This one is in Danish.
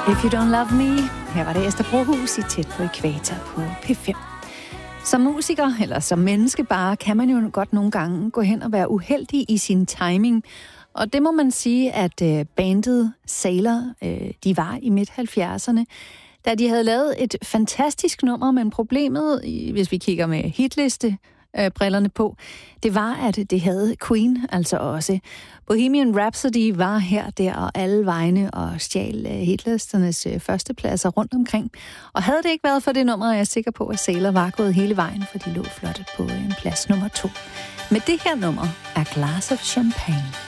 If You Don't Love Me. Her var det Esther Brohus i Tæt på Ækvator på P5. Som musiker, eller som menneske bare, kan man jo godt nogle gange gå hen og være uheldig i sin timing. Og det må man sige, at bandet Sailor, de var i midt-70'erne, da de havde lavet et fantastisk nummer, men problemet, hvis vi kigger med hitliste, brillerne på, det var, at det havde Queen altså også. Bohemian Rhapsody var her, der og alle vegne og stjal hitlisternes førstepladser rundt omkring. Og havde det ikke været for det nummer, er jeg sikker på, at Sailor var gået hele vejen, for de lå flot på en plads nummer 2. Med det her nummer er Glass of Champagne.